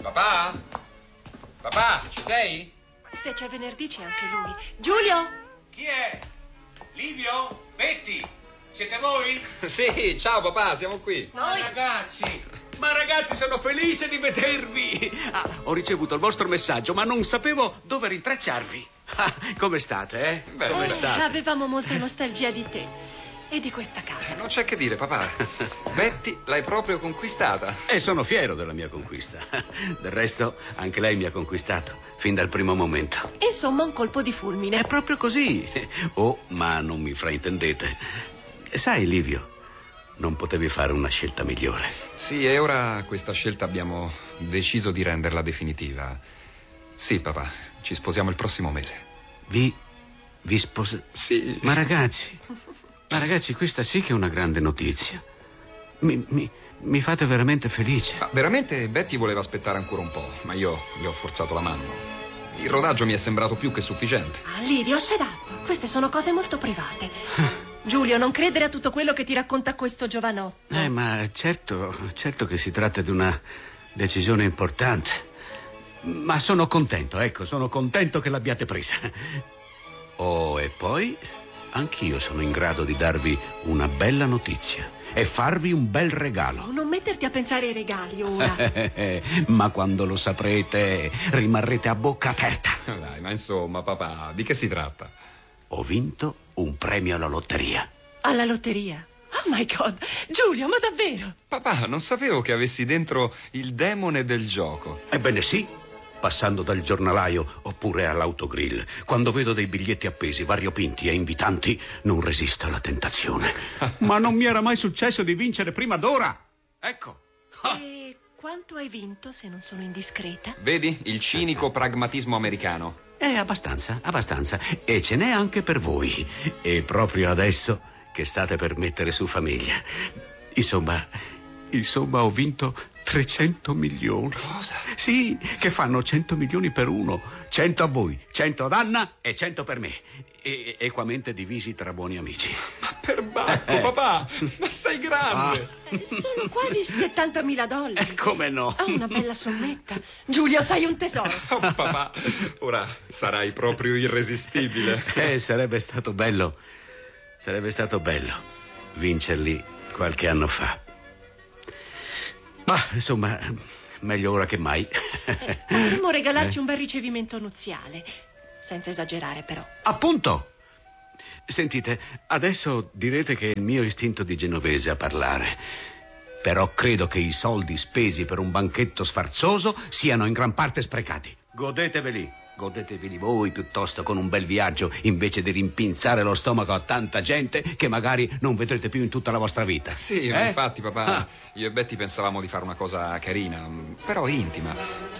Papà? Papà, ci sei? Se c'è venerdì c'è anche lui. Giulio? Chi è? Livio? Betty? Siete voi? Sì, ciao papà, siamo qui. Noi? Ma ragazzi, sono felice di vedervi. Ho ricevuto il vostro messaggio, ma non sapevo dove rintracciarvi. Come state, Beh, Come state? Avevamo molta nostalgia di te e di questa casa. Non c'è che dire, papà. Betty l'hai proprio conquistata. E sono fiero della mia conquista. Del resto, anche lei mi ha conquistato, fin dal primo momento. Insomma, un colpo di fulmine. È proprio così. Oh, ma non mi fraintendete. Sai, Livio, non potevi fare una scelta migliore. Sì, e ora questa scelta abbiamo deciso di renderla definitiva. Sì, papà, ci sposiamo il prossimo mese. Vi Sì. Ma ragazzi, questa sì che è una grande notizia. Mi fate veramente felice. Ma veramente Betty voleva aspettare ancora un po', ma io gli ho forzato la mano. Il rodaggio mi è sembrato più che sufficiente. Ah, Livio, shut up. Queste sono cose molto private. Giulio, non credere a tutto quello che ti racconta questo giovanotto. Ma certo che si tratta di una decisione importante. Ma sono contento, sono contento che l'abbiate presa. Oh, e poi anch'io sono in grado di darvi una bella notizia e farvi un bel regalo. Non metterti a pensare ai regali ora. Ma quando lo saprete rimarrete a bocca aperta. Dai, ma insomma, papà, di che si tratta? Ho vinto un premio alla lotteria. Alla lotteria? Oh my God. Giulio, ma davvero? Papà, non sapevo che avessi dentro il demone del gioco. Ebbene sì, passando dal giornalaio oppure all'autogrill, quando vedo dei biglietti appesi, variopinti e invitanti, non resisto alla tentazione. Ma non mi era mai successo di vincere prima d'ora. Ecco. E quanto hai vinto, se non sono indiscreta? Vedi? Il cinico pragmatismo americano. Abbastanza. E ce n'è anche per voi. E proprio adesso che state per mettere su famiglia. Insomma, ho vinto 300 milioni. Cosa? Sì, che fanno 100 milioni per uno. 100 a voi, 100 ad Anna e 100 per me. E equamente divisi tra buoni amici. Ma per bacco, papà! Ma sei grande! Sono quasi $70.000. Come no? Oh, una bella sommetta. Giulio, sei un tesoro. Oh, papà, ora sarai proprio irresistibile. Sarebbe stato bello vincerli qualche anno fa. Ma, insomma, meglio ora che mai. Potremmo regalarci un bel ricevimento nuziale. Senza esagerare, però. Appunto! Sentite, adesso direte che è il mio istinto di genovese a parlare. Però credo che i soldi spesi per un banchetto sfarzoso siano in gran parte sprecati. Godeteveli voi piuttosto con un bel viaggio, invece di rimpinzare lo stomaco a tanta gente che magari non vedrete più in tutta la vostra vita. Sì, ma infatti, papà, io e Betty pensavamo di fare una cosa carina, però intima.